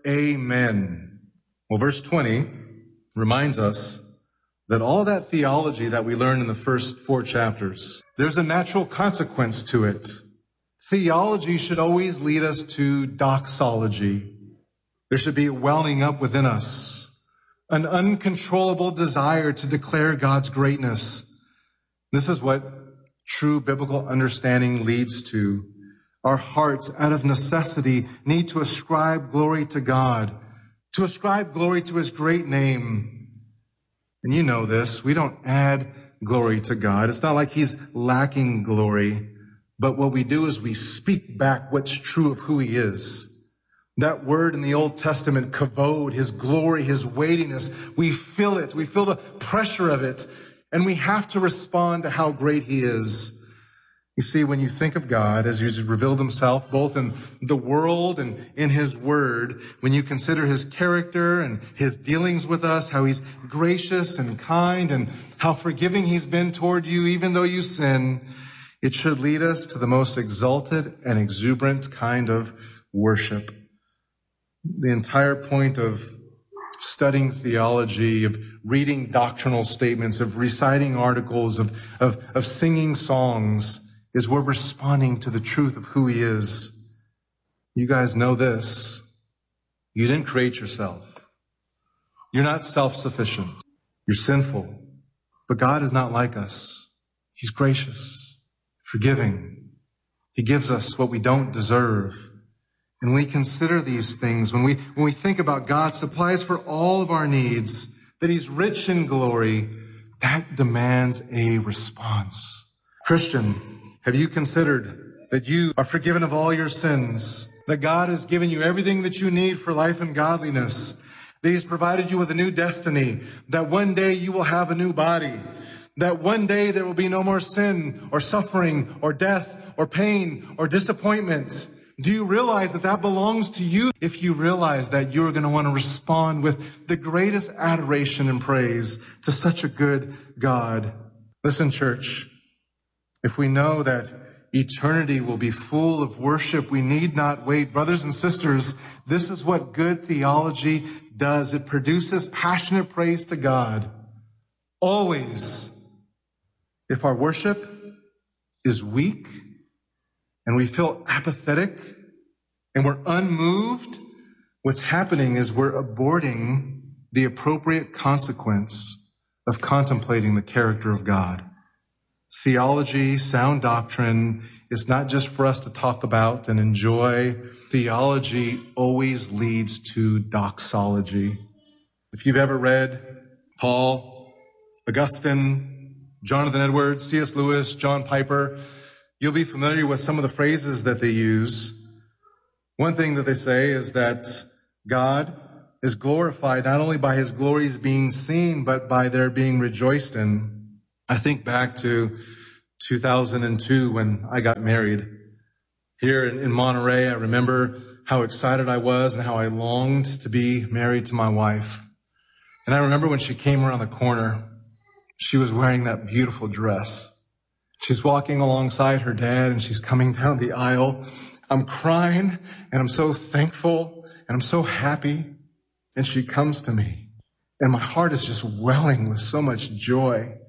amen. Well, verse 20 reminds us that all that theology that we learned in the first 4 chapters, there's a natural consequence to it. Theology should always lead us to doxology. There should be a welling up within us, an uncontrollable desire to declare God's greatness. This is what true biblical understanding leads to. Our hearts, out of necessity, need to ascribe glory to God, to ascribe glory to His great name. And you know this, we don't add glory to God. It's not like He's lacking glory, but what we do is we speak back what's true of who He is. That word in the Old Testament, kavod, His glory, His weightiness, we feel it. We feel the pressure of it, and we have to respond to how great He is. You see, when you think of God as He's revealed Himself both in the world and in His Word, when you consider His character and His dealings with us, how He's gracious and kind and how forgiving He's been toward you even though you sin, it should lead us to the most exalted and exuberant kind of worship. The entire point of studying theology, of reading doctrinal statements, of reciting articles, of singing songs, is we're responding to the truth of who He is. You guys know this. You didn't create yourself. You're not self-sufficient. You're sinful. But God is not like us. He's gracious, forgiving. He gives us what we don't deserve. And when we consider these things, when we think about God supplies for all of our needs, that He's rich in glory, that demands a response. Christian, have you considered that you are forgiven of all your sins, that God has given you everything that you need for life and godliness, that He's provided you with a new destiny, that one day you will have a new body, that one day there will be no more sin or suffering or death or pain or disappointment? Do you realize that that belongs to you? If you realize that, you're going to want to respond with the greatest adoration and praise to such a good God. Listen, church, if we know that eternity will be full of worship, we need not wait. Brothers and sisters, this is what good theology does. It produces passionate praise to God. Always. If our worship is weak and we feel apathetic and we're unmoved, what's happening is we're aborting the appropriate consequence of contemplating the character of God. Theology, sound doctrine, is not just for us to talk about and enjoy. Theology always leads to doxology. If you've ever read Paul, Augustine, Jonathan Edwards, C.S. Lewis, John Piper, you'll be familiar with some of the phrases that they use. One thing that they say is that God is glorified not only by His glories being seen, but by their being rejoiced in. I think back to 2002 when I got married. Here in Monterey, I remember how excited I was and how I longed to be married to my wife. And I remember when she came around the corner, she was wearing that beautiful dress. She's walking alongside her dad and she's coming down the aisle. I'm crying and I'm so thankful and I'm so happy. And she comes to me and my heart is just welling with so much joy.